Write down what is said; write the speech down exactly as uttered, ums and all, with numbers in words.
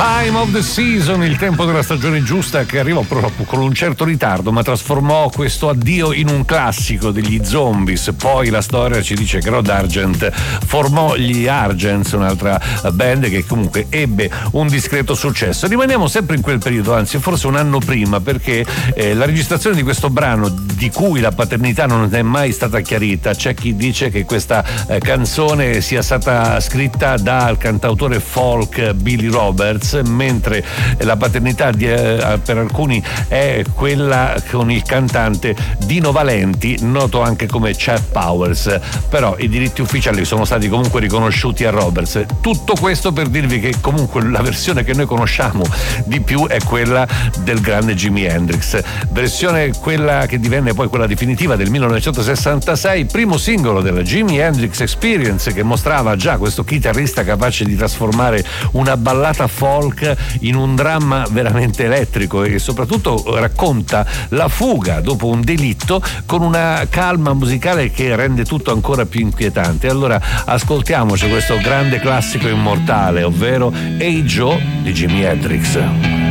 Time of the Season, il tempo della stagione giusta, che arrivò purtroppo con un certo ritardo, ma trasformò questo addio in un classico degli Zombies. Poi la storia ci dice che Rod Argent formò gli Argents, un'altra band che comunque ebbe un discreto successo. Rimaniamo sempre in quel periodo, anzi forse un anno prima, perché eh, la registrazione di questo brano, di cui la paternità non è mai stata chiarita, c'è chi dice che questa eh, canzone sia stata scritta dal cantautore folk Billy Roberts, mentre la paternità di, eh, per alcuni è quella con il cantante Dino Valenti, noto anche come Chet Powers, però i diritti ufficiali sono stati comunque riconosciuti a Roberts. Tutto questo per dirvi che comunque la versione che noi conosciamo di più è quella del grande Jimi Hendrix, versione quella che divenne poi quella definitiva del millenovecentosessantasei, primo singolo della Jimi Hendrix Experience, che mostrava già questo chitarrista capace di trasformare una ballata folk in un dramma veramente elettrico, e soprattutto racconta la fuga dopo un delitto con una calma musicale che rende tutto ancora più inquietante. Allora ascoltiamoci questo grande classico immortale, ovvero Hey Joe di Jimi Hendrix.